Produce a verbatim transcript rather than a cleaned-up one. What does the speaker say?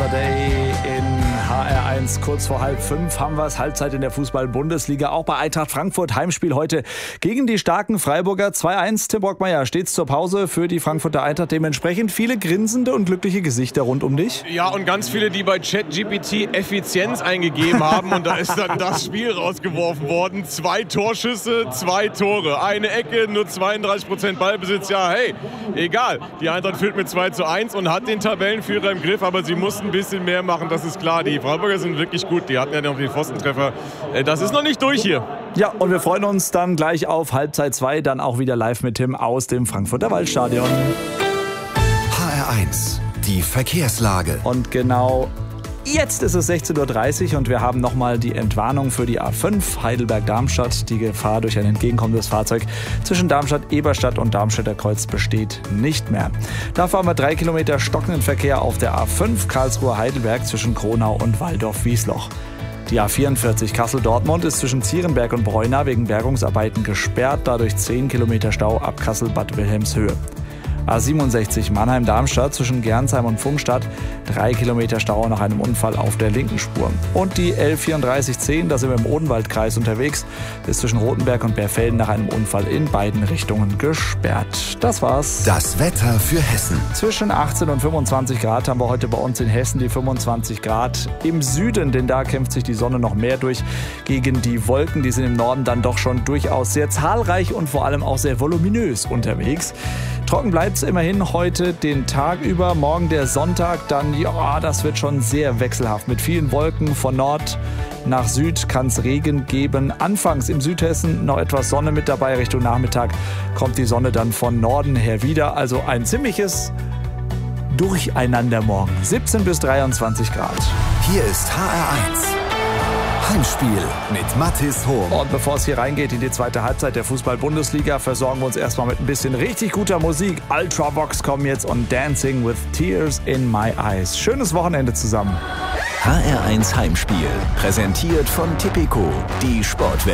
Saturday in H R eins. Kurz vor halb fünf haben wir es. Halbzeit in der Fußball-Bundesliga. Auch bei Eintracht Frankfurt. Heimspiel heute gegen die starken Freiburger. zwei eins. Tim Brockmeier stets zur Pause für die Frankfurter Eintracht. Dementsprechend viele grinsende und glückliche Gesichter rund um dich. Ja, und ganz viele, die bei ChatGPT Effizienz eingegeben haben. Und da ist dann das Spiel rausgeworfen worden. Zwei Torschüsse, zwei Tore. Eine Ecke, nur zweiunddreißig Prozent Ballbesitz. Ja, hey, egal. Die Eintracht führt mit zwei zu eins und hat den Tabellenführer im Griff. Aber sie mussten ein bisschen mehr machen, das ist klar. Die Freiburger sind wirklich gut. Die hatten ja noch den Pfostentreffer. Das ist noch nicht durch hier. Ja, und wir freuen uns dann gleich auf Halbzeit zwei. Dann auch wieder live mit Tim aus dem Frankfurter Waldstadion. H R eins, die Verkehrslage. Und genau jetzt ist es sechzehn Uhr dreißig und wir haben nochmal die Entwarnung für die A fünf Heidelberg-Darmstadt. Die Gefahr durch ein entgegenkommendes Fahrzeug zwischen Darmstadt-Eberstadt und Darmstädter Kreuz besteht nicht mehr. Dafür haben wir drei Kilometer stockenden Verkehr auf der A fünf Karlsruhe-Heidelberg zwischen Kronau und Walldorf-Wiesloch. Die A vierundvierzig Kassel-Dortmund ist zwischen Zierenberg und Breuna wegen Bergungsarbeiten gesperrt, dadurch zehn Kilometer Stau ab Kassel-Bad Wilhelmshöhe. A siebenundsechzig Mannheim-Darmstadt zwischen Gernsheim und Pfungstadt, drei Kilometer Stau nach einem Unfall auf der linken Spur. Und die L vierunddreißig zehn, da sind wir im Odenwaldkreis unterwegs, ist zwischen Rotenberg und Berfelden nach einem Unfall in beiden Richtungen gesperrt. Das war's. Das Wetter für Hessen. Zwischen achtzehn und fünfundzwanzig Grad haben wir heute bei uns in Hessen, die fünfundzwanzig Grad im Süden, denn da kämpft sich die Sonne noch mehr durch gegen die Wolken. Die sind im Norden dann doch schon durchaus sehr zahlreich und vor allem auch sehr voluminös unterwegs. Trocken bleibt es immerhin heute den Tag über. Morgen der Sonntag, dann, ja, das wird schon sehr wechselhaft. Mit vielen Wolken von Nord nach Süd kann es Regen geben. Anfangs im Südhessen noch etwas Sonne mit dabei. Richtung Nachmittag kommt die Sonne dann von Norden her wieder. Also ein ziemliches Durcheinander morgen. siebzehn bis dreiundzwanzig Grad. Hier ist H R eins. Heimspiel mit Mathis Hohm. Und bevor es hier reingeht in die zweite Halbzeit der Fußball-Bundesliga, versorgen wir uns erstmal mit ein bisschen richtig guter Musik. Ultravox kommen jetzt und Dancing with Tears in My Eyes. Schönes Wochenende zusammen. H R eins Heimspiel, präsentiert von Tipico, die Sportwette.